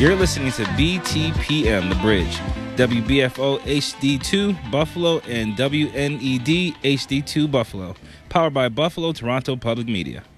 You're listening to BTPM, The Bridge, WBFO HD2 Buffalo, and WNED HD2 Buffalo, powered by Buffalo Toronto Public Media.